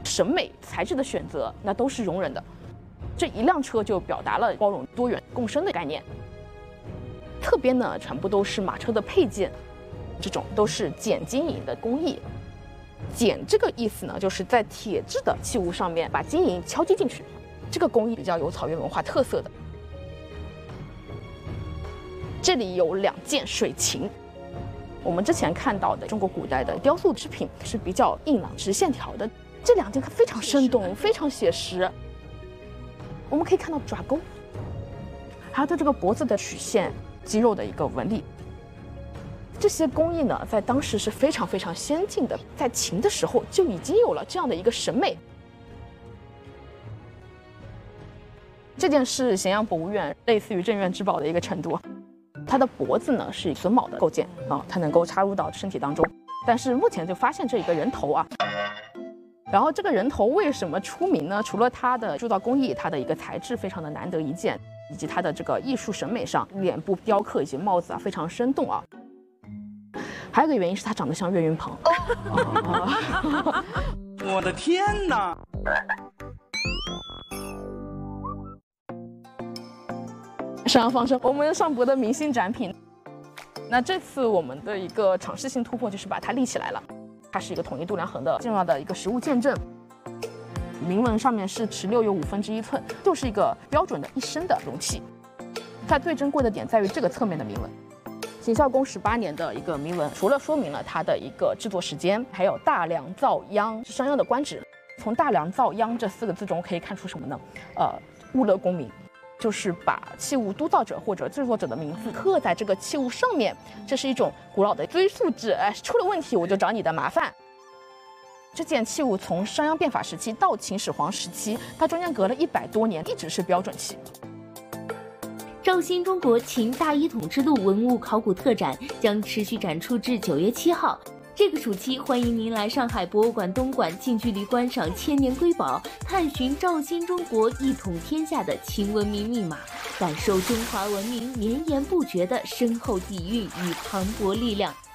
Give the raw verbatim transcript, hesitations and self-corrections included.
审美、材质的选择，那都是容忍的。这一辆车就表达了包容、多元、共生的概念。侧边呢，全部都是马车的配件，这种都是剪金银的工艺。剪这个意思呢，就是在铁质的器物上面把金银敲击进去，这个工艺比较有草原文化特色的。这里有两件水琴。我们之前看到的中国古代的雕塑制品是比较硬朗、直线条的，这两件它非常生动，非常写实。我们可以看到爪钩，还有它这个脖子的曲线、肌肉的一个纹理。这些工艺呢，在当时是非常非常先进的，在秦的时候就已经有了这样的一个审美。这件是咸阳博物院类似于镇院之宝的一个程度。它的脖子呢是榫卯的构件啊，它能够插入到身体当中。但是目前就发现这一个人头啊，然后这个人头为什么出名呢？除了它的铸造工艺，它的一个材质非常的难得一见，以及它的这个艺术审美上，脸部雕刻以及帽子啊非常生动啊。还有一个原因是它长得像岳云鹏。哦、 我的天哪！ 沈阳方舟，我们上博的明星展品。那这次我们的一个尝试性突破就是把它立起来了，它是一个统一度量衡的重要的一个实物见证。铭文上面是十六有五分之一寸，就是一个标准的一升的容器。它最珍贵的点在于这个侧面的铭文，秦孝公十八年的一个铭文，除了说明了它的一个制作时间，还有大梁造央是商鞅的官职。从大梁造央这四个字中可以看出什么呢？呃，物乐功名。就是把器物督造者或者制作者的名字刻在这个器物上面，这是一种古老的追溯制。哎，出了问题我就找你的麻烦。这件器物从商鞅变法时期到秦始皇时期，它中间隔了一百多年，一直是标准器。 赵新中国秦大一统之路文物考古特展将持续展出至九月七号。这个暑期，欢迎您来上海博物馆东馆近距离观赏千年瑰宝，探寻赵新中国一统天下的秦文明密码，感受中华文明绵延不绝的深厚底蕴与磅礴力量。